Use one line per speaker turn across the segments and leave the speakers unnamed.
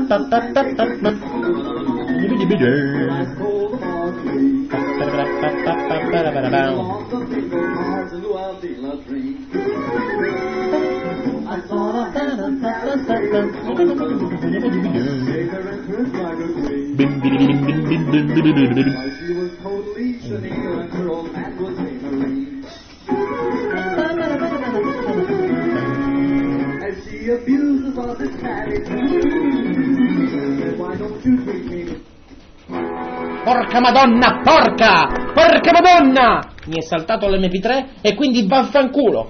Porca madonna, porca madonna! Mi è saltato l'MP3 e quindi vaffanculo.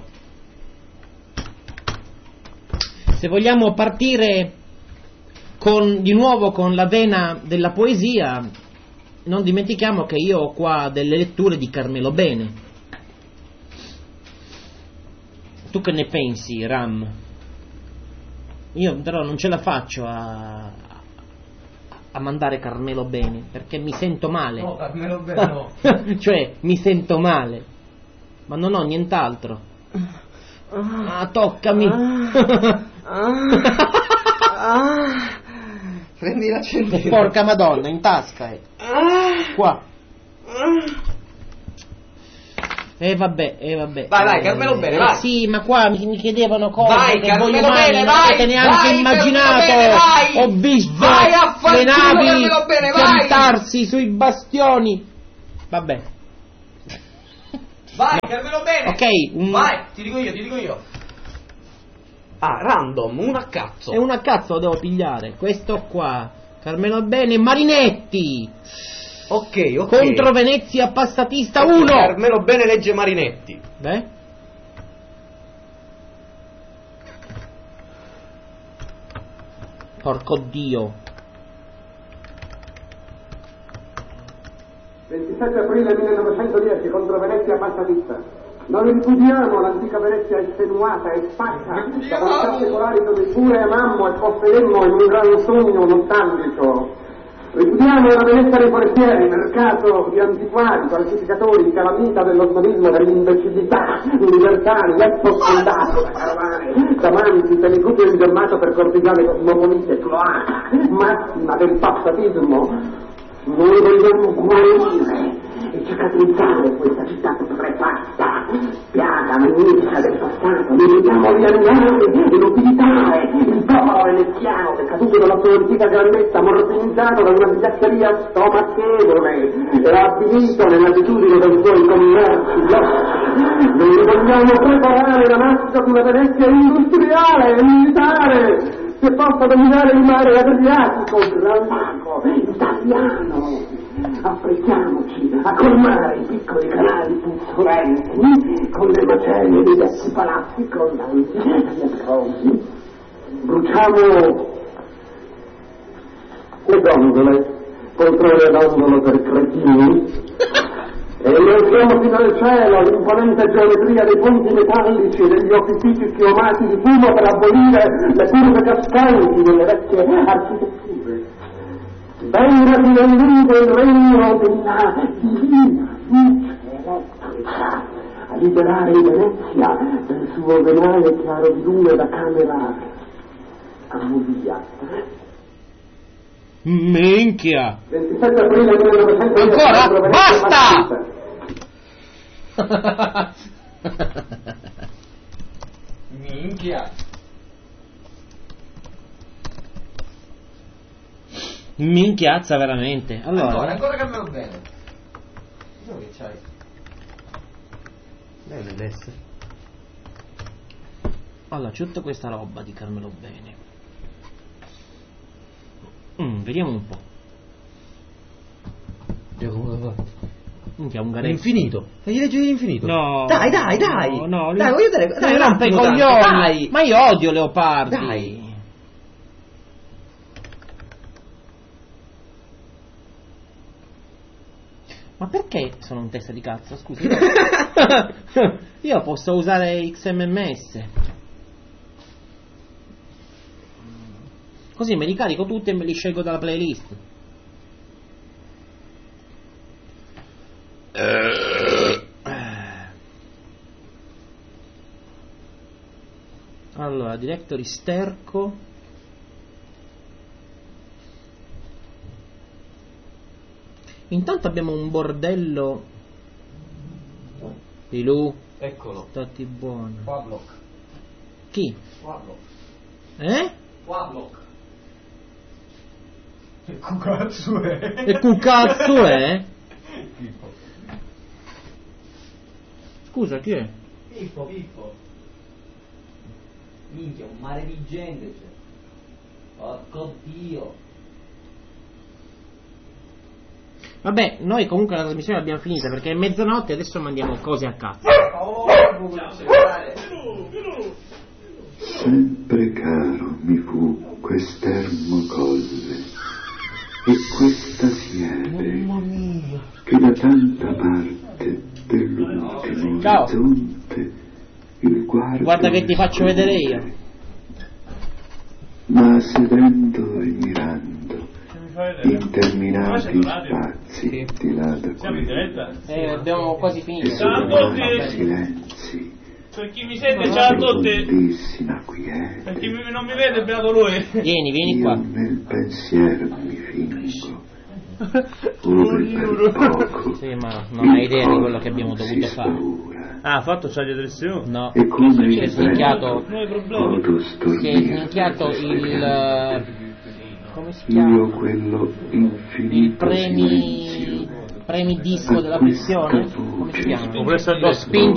Se vogliamo partire di nuovo con la vena della poesia, non dimentichiamo che io ho qua delle letture di Carmelo Bene. Tu che ne pensi, Ram? Io però non ce la faccio a mandare Carmelo Bene, perché mi sento male.
No, Carmelo Bene no.
Cioè, mi sento male, ma non ho nient'altro. Toccami.
Prendi l'accendino.
Porca madonna, in tasca è. Qua. Vabbè.
Vai, Carmelo Bene, vai.
Sì, ma qua mi chiedevano cose
vai,
che
Carmelo
voi umani
Bene,
non avete neanche immaginato.
Bene, vai.
Ho visto
vai a
le navi
Carmelo Bene,
piantarsi sui bastioni. Vabbè.
Vai, Carmelo Bene.
Ok,
vai, ti dico io. Random, uno a cazzo.
E uno a cazzo lo devo pigliare. Questo qua. Carmelo Bene, Marinetti.
Ok.
Contro Venezia Passatista 1.
Carmelo Bene legge Marinetti.
Beh. Porco Dio.
27 aprile 1910 contro Venezia Passatista. Noi ripudiamo l'antica Venezia estenuata e spacca da volontà secolari dove pure amammo e possedemmo in un gran sogno nostalgico. Ripudiamo la Venezia dei forestieri, mercato di antiquari, falsificatori, calamita dello snobismo, dell'imbecillità, universali, letto sfondato da carovane, davanti, semicupio ingemmato per cortigiane cosmopolite, cloaca, massima del passatismo. Noi vogliamo guarire e cicatrizzare questa città putrefatta, piaga magnifica del passato. Noi vogliamo riannare e nobilitare il popolo veneziano decaduto dalla sua antica grandezza, mortinizzato da una vigliaccheria stomachevole e abilito nell'attitudine dei suoi commerci loschi. Noi vogliamo preparare la nascita di una Venezia industriale e militare che possa dominare il mare Adriatico, gran lago italiano. Affrettiamoci a colmare i piccoli canali puzzolenti con le macerie dei vecchi palazzi crollanti e atroci. Bruciamo le gondole contro le gondole per cretini e innalziamo fino al cielo l'imponente geometria dei ponti metallici e degli opifici schiumati di fumo per abolire le curve cascanti delle vecchie architetture. Venga finalmente il regno della divina luce elettrica a liberare Venezia del suo venale chiaro di luna da camera ammobiliata.
Minchia!
27 aprile 1900.
Ancora? Basta!
Minchia.
Minchiazza veramente.
Ancora Carmelo Bene. Dove che c'hai?
Deve essere. Allora, c'è tutta questa roba di Carmelo Bene. Vediamo un po'. Minchia, un garetto.
L'infinito. Fagli leggere l'infinito.
No.
Dai.
No,
dai, voglio dare. Dai,
rompe i coglioni.
Dai.
Ma io odio Leopardi.
Dai.
Ma perché sono un testa di cazzo? Scusi. Io posso usare XMMS. Così me li carico tutti e me li scelgo dalla playlist. Allora, directory sterco. Intanto abbiamo un bordello. Pilù,
Eccolo.
stati buoni.
Quablock.
Chi?
Quablock.
Quablock.
Che cazzo è?
E che cazzo è? Scusa, chi è?
Pippo. Minchia, un mare di gente c'è. Porco Dio.
Vabbè, noi comunque la trasmissione l'abbiamo finita perché è mezzanotte e adesso mandiamo cose a cazzo.
Sempre caro mi fu quest'ermo colle e questa siepe che da tanta parte dell'ultimo
Ciao.
orizzonte il
Guarda che ti faccio vedere io.
Ma sedendo e mirando interminati spazi di là da qui
Abbiamo quasi finito.
e silenzi
Per chi mi sente, ciao a tutti.
profondissima quiete
Per chi non mi vede, è beato lui.
Vieni
io
qua.
nel pensiero mi fingo ove per poco
Sì, ma non hai idea di quello che abbiamo dovuto fare.
Ah, ha fatto c'ha direzione.
No.
E come
Si è sminchiato.
Noi problemi.
Si è sminchiato il. Come si chiama?
io quello infinito
Il premi disco della pressione. Come si chiama? Lo spin